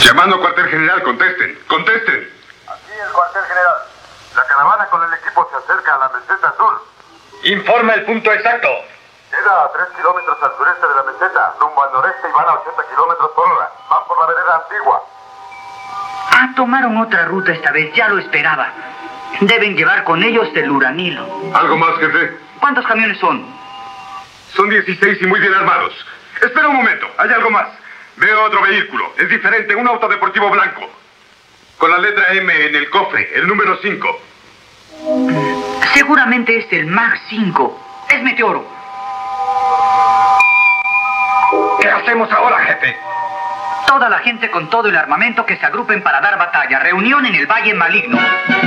Llamando cuartel general, contesten. ¡Contesten! Aquí el cuartel general. La caravana con el equipo se acerca a la meseta sur. Informa el punto exacto. Queda a 3 kilómetros al sureste de la meseta, rumbo al noreste y van a 80 kilómetros por hora. Van por la vereda antigua. Ah, tomaron otra ruta esta vez, ya lo esperaba. Deben llevar con ellos el uranilo. ¿Algo más, jefe? ¿Cuántos camiones son? Son 16 y muy bien armados. Espera un momento, hay algo más. Veo otro vehículo. Es diferente, un auto deportivo blanco. Con la letra M en el cofre, el número 5. Seguramente es el MAG 5. Es Meteoro. ¿Qué hacemos ahora, jefe? Toda la gente con todo el armamento que se agrupen para dar batalla. Reunión en el Valle Maligno.